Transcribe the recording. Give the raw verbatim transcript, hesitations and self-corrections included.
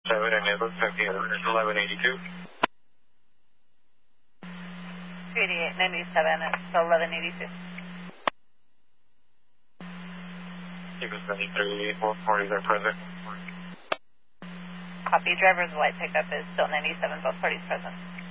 seven, and it looks like the other is eleven eighty-two. two eighty-eight ninety-seven, it's eleven eighty-two. Eagle seventy-three, four forties are present. Copy, driver's white pickup is still ninety-seven, both parties present.